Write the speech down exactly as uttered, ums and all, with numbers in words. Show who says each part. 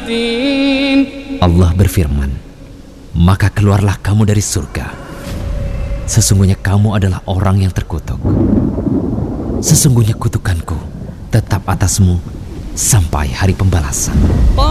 Speaker 1: الدين.
Speaker 2: Allah berfirman, maka keluarlah kamu dari surga. Sesungguhnya kamu adalah orang yang terkutuk. Sesungguhnya kutukanku tetap atasmu sampai hari pembalasan.